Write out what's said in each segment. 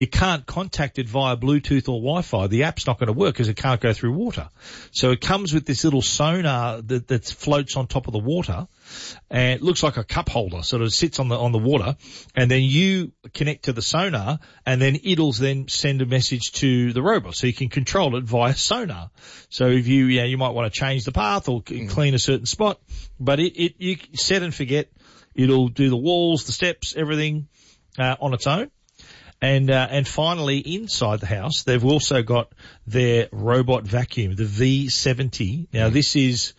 you can't contact it via Bluetooth or Wi-Fi. The app's not going to work because it can't go through water. So it comes with this little sonar that floats on top of the water, and it looks like a cup holder, sort of sits on the water, and then you connect to the sonar, and then it'll then send a message to the robot, so you can control it via sonar. So if you might want to change the path or clean a certain spot, but you set and forget. It'll do the walls, the steps, everything on its own. And finally, inside the house, they've also got their robot vacuum, the V70. Now, this is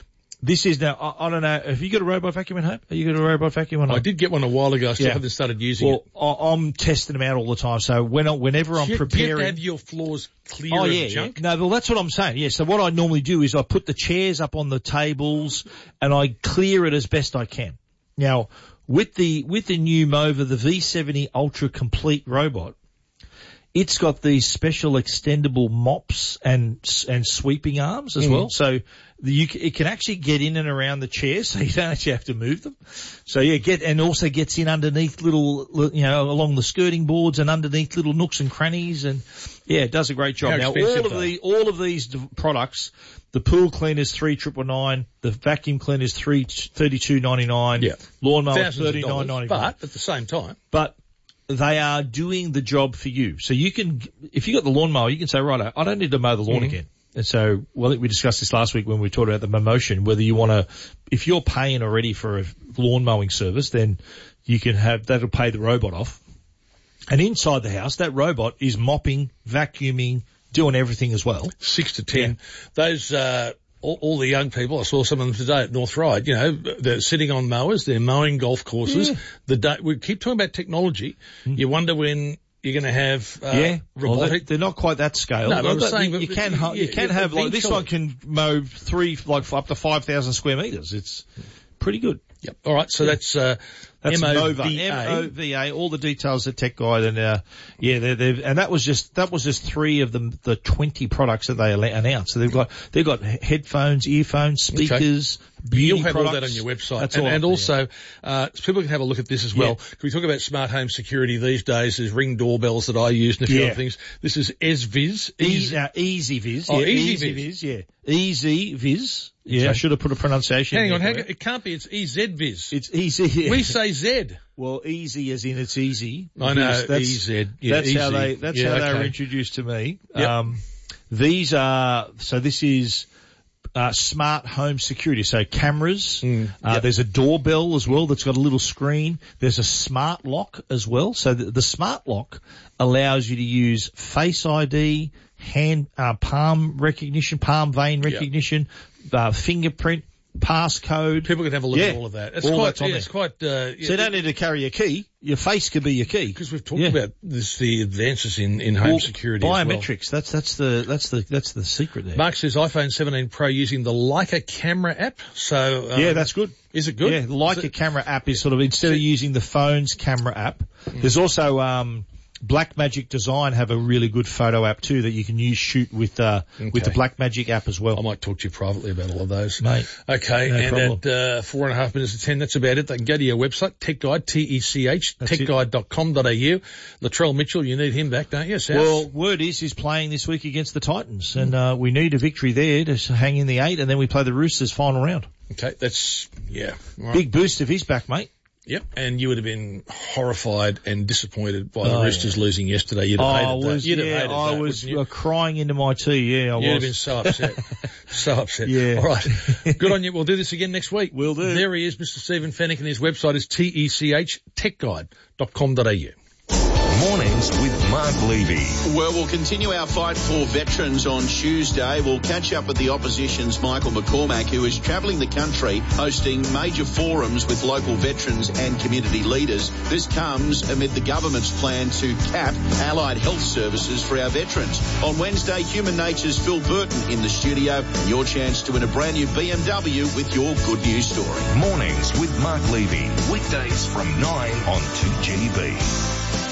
now, I don't know, have you got a robot vacuum at home? Have you got a robot vacuum or not? I did get one a while ago. I still haven't started using it. Well, I'm testing them out all the time. So whenever I'm preparing. Do you have to have your floors clear of junk? Yeah. No, well, that's what I'm saying. Yeah. So what I normally do is I put the chairs up on the tables and I clear it as best I can. Now, with the new Mova, the V70 Ultra Complete robot, it's got these special extendable mops and sweeping arms as well. So it can actually get in and around the chairs, so you don't actually have to move them. So and also gets in underneath little, along the skirting boards and underneath little nooks and crannies, and it does a great job. Now, all of these products, the pool cleaner's $3,999, the vacuum cleaner's $32.99, lawnmower $39.99. But at the same time, they are doing the job for you. So you can, if you got the lawnmower, you can say, right, I don't need to mow the lawn again. And so, I think we discussed this last week when we talked about the Momotion, whether you want to, if you're paying already for a lawn mowing service, then you can that'll pay the robot off. And inside the house, that robot is mopping, vacuuming, doing everything as well. 6 to 10. Yeah. Those, all the young people, I saw some of them today at North Ryde, they're sitting on mowers, they're mowing golf courses. Yeah. We keep talking about technology. You wonder when you're going to have robotic. They're not quite that scale. No, but I'm saying you can have like this one can mow up to 5,000 square meters. It's pretty good. Yep. All right. So that's Mova. M-O-V-A. All the details at Tech Guide, and and that was just 3 of the 20 products that they announced. So they've got headphones, earphones, speakers. Okay. You'll have all that on your website. That's also, people can have a look at this as well. Can we talk about smart home security these days? There's Ring doorbells that I use and a few other things. This is EasyViz. EasyViz. Oh, EasyViz. Yeah. EasyViz. Yeah, I should have put a pronunciation. Hang on, it can't be. It's EZViz. It's easy. Yeah. We say Z. Well, easy as in it's easy. I know. EZ. Yeah, that's easy. How they were introduced to me. Yep. This is smart home security. So cameras. There's a doorbell as well that's got a little screen. There's a smart lock as well. So the smart lock allows you to use Face ID, palm recognition, palm vein recognition, fingerprint, passcode. People can have a look at all of that. It's quite. So you don't need to carry a key. Your face could be your key. Because we've talked about the advances in home security. Biometrics. As well. That's the secret there. Mark says iPhone 17 Pro using the Leica camera app. So that's good. Is it good? Yeah, the Leica camera app is sort of instead of using the phone's camera app. There's also Blackmagic Design have a really good photo app too that you can shoot with the Blackmagic app as well. I might talk to you privately about all of those. Mate. Okay, no and problem. at 4.5 minutes to 10, that's about it. They can go to your website, Tech Guide, TECH, techguide.com.au. Latrell Mitchell, you need him back, don't you, South? Well, word is he's playing this week against the Titans, and we need a victory there to hang in the 8, and then we play the Roosters final round. Okay, that's, right. Big boost if he's back, mate. Yep, and you would have been horrified and disappointed by the Roosters losing yesterday. You'd have hated that. You'd have hated that. I was crying into my tea. I was. You'd have been so upset. So upset. Yeah. All right. Good on you. We'll do this again next week. We'll do. There he is, Mr. Stephen Fennick, and his website is TECH, techguide.com.au. Mornings with Mark Levy. Well, we'll continue our fight for veterans on Tuesday. We'll catch up with the opposition's Michael McCormack, who is travelling the country hosting major forums with local veterans and community leaders. This comes amid the government's plan to cap allied health services for our veterans. On Wednesday, Human Nature's Phil Burton in the studio, and your chance to win a brand new BMW with your good news story. Mornings with Mark Levy. Weekdays from 9 on 2GB.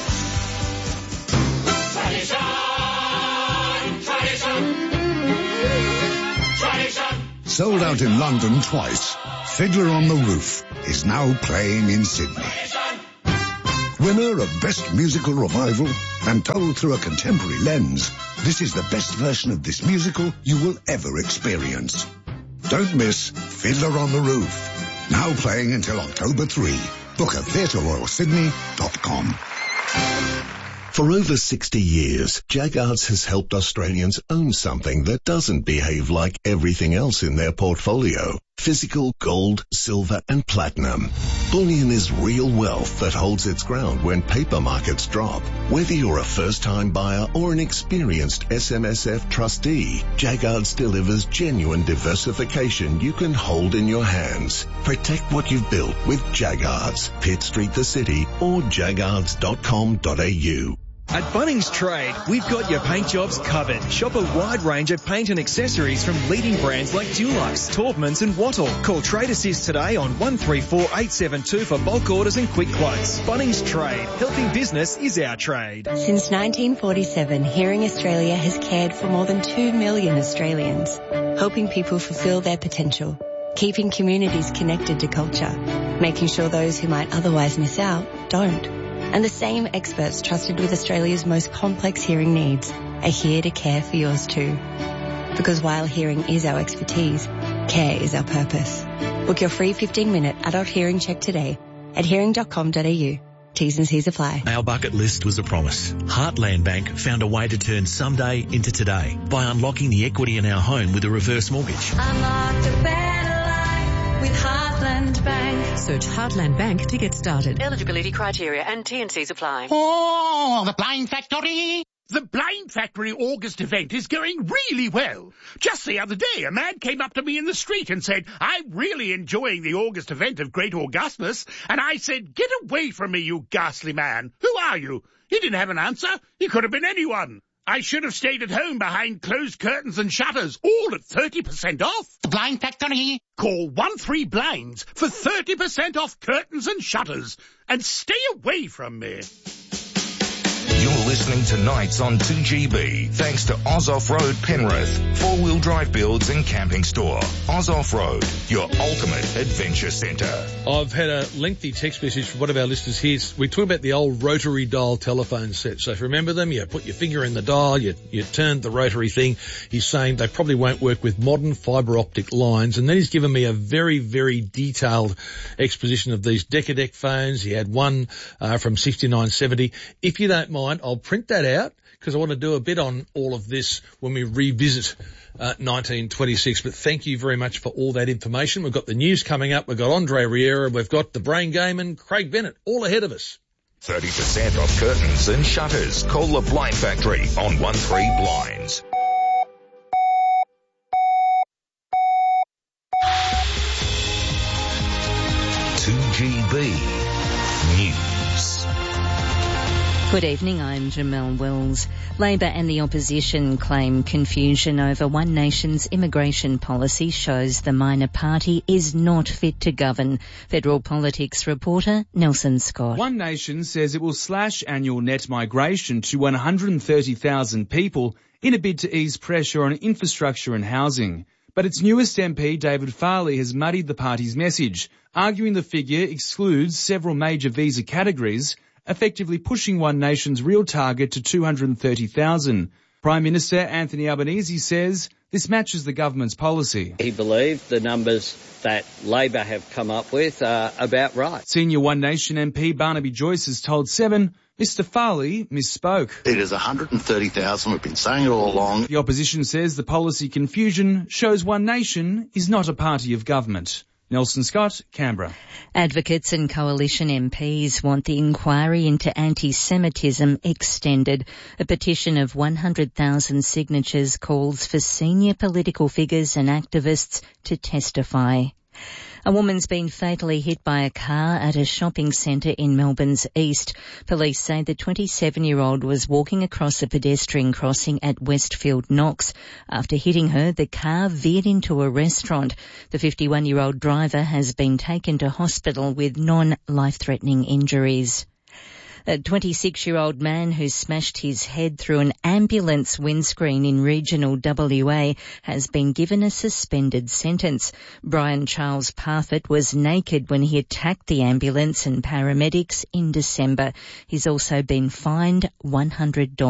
Sold out in London twice, Fiddler on the Roof is now playing in Sydney. Winner of Best Musical Revival And told through a contemporary lens, this is the best version of this musical you will ever experience. Don't miss Fiddler on the Roof. Now playing until October 3. Book at theatreroyalsydney.com. For over 60 years, Jaggards has helped Australians own something that doesn't behave like everything else in their portfolio. Physical gold, silver and platinum. Bullion is real wealth that holds its ground when paper markets drop. Whether you're a first-time buyer or an experienced SMSF trustee, Jaggards delivers genuine diversification you can hold in your hands. Protect what you've built with Jaggards. Pitt Street the City or jaggards.com.au. At Bunnings Trade, we've got your paint jobs covered. Shop a wide range of paint and accessories from leading brands like Dulux, Taubmans and Wattle. Call Trade Assist today on 134 872 for bulk orders and quick quotes. Bunnings Trade. Helping business is our trade. Since 1947, Hearing Australia has cared for more than 2 million Australians, helping people fulfil their potential, keeping communities connected to culture, making sure those who might otherwise miss out don't. And the same experts trusted with Australia's most complex hearing needs are here to care for yours too. Because while hearing is our expertise, care is our purpose. Book your free 15-minute adult hearing check today at hearing.com.au. T's and C's apply. Our bucket list was a promise. Heartland Bank found a way to turn someday into today by unlocking the equity in our home with a reverse mortgage. Unlock a better life with Heartland Bank. Search Heartland Bank to get started. Eligibility criteria and T&Cs apply. Oh, the Blind Factory! The Blind Factory August event is going really well. Just the other day, a man came up to me in the street and said, I'm really enjoying the August event of Great Augustness. And I said, get away from me, you ghastly man. Who are you? He didn't have an answer. He could have been anyone. I should have stayed at home behind closed curtains and shutters, all at 30% off. The Blind Factory. Call 13Blinds for 30% off curtains and shutters. And stay away from me. You're listening to Nights on 2GB, thanks to Oz Off-Road Penrith, four-wheel drive builds and camping store. Oz Off-Road, your ultimate adventure centre. I've had a lengthy text message from one of our listeners here. We talk about the old rotary dial telephone set. So if you remember them, you put your finger in the dial, you turned the rotary thing. He's saying they probably won't work with modern fibre optic lines. And then he's given me a very, very detailed exposition of these Decadec phones. He had one from 6970. If you don't mind, I'll print that out because I want to do a bit on all of this when we revisit 1926. But thank you very much for all that information. We've got the news coming up. We've got Andre Riera. We've got the Brain Game and Craig Bennett all ahead of us. 30% off curtains and shutters. Call the Blind Factory on 13Blinds. News. Good evening, I'm Jamelle Wells. Labor and the opposition claim confusion over One Nation's immigration policy shows the minor party is not fit to govern. Federal Politics reporter Nelson Scott. One Nation says it will slash annual net migration to 130,000 people in a bid to ease pressure on infrastructure and housing. But its newest MP, David Farley, has muddied the party's message, arguing the figure excludes several major visa categories, effectively pushing One Nation's real target to 230,000. Prime Minister Anthony Albanese says this matches the government's policy. He believed the numbers that Labor have come up with are about right. Senior One Nation MP Barnaby Joyce has told Seven Mr Farley misspoke. It is 130,000. We've been saying it all along. The opposition says the policy confusion shows One Nation is not a party of government. Nelson Scott, Canberra. Advocates and coalition MPs want the inquiry into anti-Semitism extended. A petition of 100,000 signatures calls for senior political figures and activists to testify. A woman's been fatally hit by a car at a shopping centre in Melbourne's east. Police say the 27-year-old was walking across a pedestrian crossing at Westfield Knox. After hitting her, the car veered into a restaurant. The 51-year-old driver has been taken to hospital with non-life-threatening injuries. A 26-year-old man who smashed his head through an ambulance windscreen in regional WA has been given a suspended sentence. Brian Charles Parfitt was naked when he attacked the ambulance and paramedics in December. He's also been fined $100.